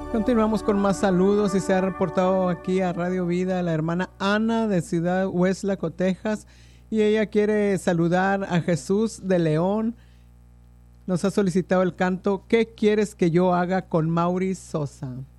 Continuamos con más saludos y se ha reportado aquí a Radio Vida la hermana Ana de Ciudad Westlaco, Texas, y ella quiere saludar a Jesús de León. Nos ha solicitado el canto ¿Qué quieres que yo haga con Mauri Sosa?